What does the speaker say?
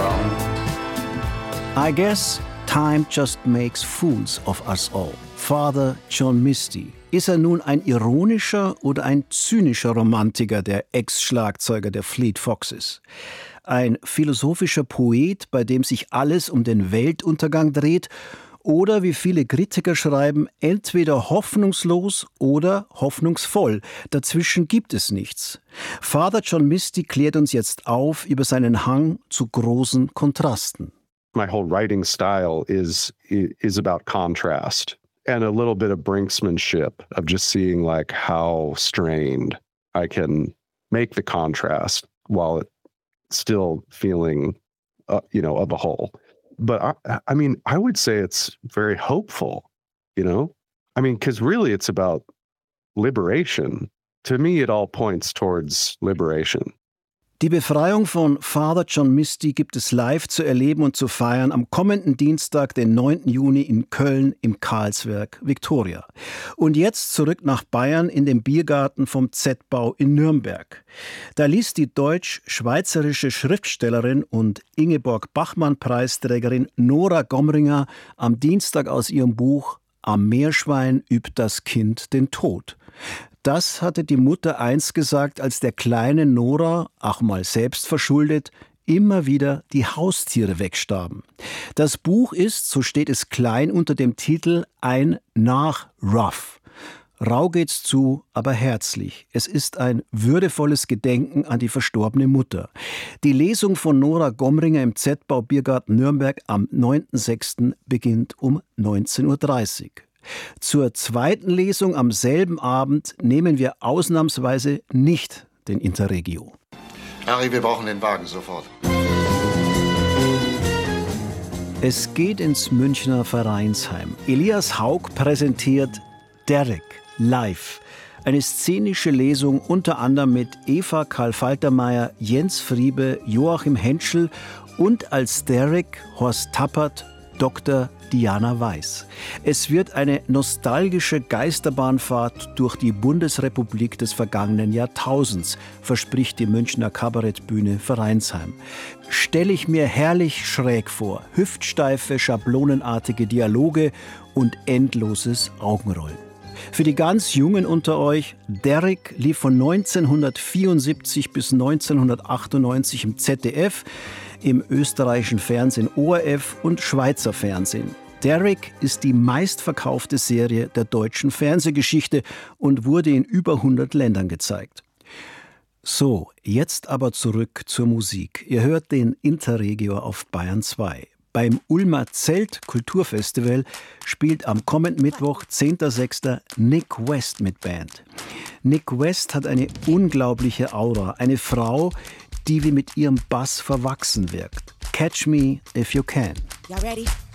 I guess time just makes fools of us all. Father John Misty. Ist er nun ein ironischer oder ein zynischer Romantiker, der Ex-Schlagzeuger der Fleet Foxes? Ein philosophischer Poet, bei dem sich alles um den Weltuntergang dreht? Oder, wie viele Kritiker schreiben, entweder hoffnungslos oder hoffnungsvoll. Dazwischen gibt es nichts. Father John Misty klärt uns jetzt auf über seinen Hang zu großen Kontrasten. My whole writing style is about contrast and a little bit of brinksmanship of just seeing like how strained I can make the contrast while it still feeling, of a whole. But I mean, I would say it's very hopeful, because really it's about liberation. To me, it all points towards liberation. Die Befreiung von Father John Misty gibt es live zu erleben und zu feiern am kommenden Dienstag, den 9. Juni in Köln im Karlswerk Victoria. Und jetzt zurück nach Bayern in den Biergarten vom Z-Bau in Nürnberg. Da ließ die deutsch-schweizerische Schriftstellerin und Ingeborg-Bachmann-Preisträgerin Nora Gomringer am Dienstag aus ihrem Buch Am Meerschwein übt das Kind den Tod. Das hatte die Mutter einst gesagt, als der kleine Nora, auch mal selbst verschuldet, immer wieder die Haustiere wegstarben. Das Buch ist, so steht es klein unter dem Titel, ein Nach-Rough. Rau geht's zu, aber herzlich. Es ist ein würdevolles Gedenken an die verstorbene Mutter. Die Lesung von Nora Gomringer im Z-Bau Biergarten Nürnberg am 9.6. beginnt um 19.30 Uhr. Zur zweiten Lesung am selben Abend nehmen wir ausnahmsweise nicht den Interregio. Harry, wir brauchen den Wagen sofort. Es geht ins Münchner Vereinsheim. Elias Haug präsentiert Derek live. Eine szenische Lesung unter anderem mit Eva Karl-Faltermeier, Jens Friebe, Joachim Henschel und als Derek Horst Tappert, Dr. Diana Weiß. Es wird eine nostalgische Geisterbahnfahrt durch die Bundesrepublik des vergangenen Jahrtausends, verspricht die Münchner Kabarettbühne Vereinsheim. Stelle ich mir herrlich schräg vor. Hüftsteife, schablonenartige Dialoge und endloses Augenrollen. Für die ganz Jungen unter euch, Derek lief von 1974 bis 1998 im ZDF, im österreichischen Fernsehen ORF und Schweizer Fernsehen. Derek ist die meistverkaufte Serie der deutschen Fernsehgeschichte und wurde in über 100 Ländern gezeigt. So, jetzt aber zurück zur Musik. Ihr hört den Interregio auf Bayern 2. Beim Ulmer Zelt Kulturfestival spielt am kommenden Mittwoch, 10.06. Nick West mit Band. Nick West hat eine unglaubliche Aura, eine Frau, die wie mit ihrem Bass verwachsen wirkt. Catch Me If You Can. Y'all ready?